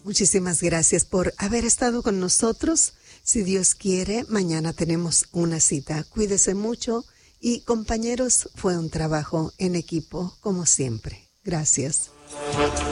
Muchísimas gracias por haber estado con nosotros. Si Dios quiere, mañana tenemos una cita. Cuídese mucho y compañeros, fue un trabajo en equipo como siempre. Gracias.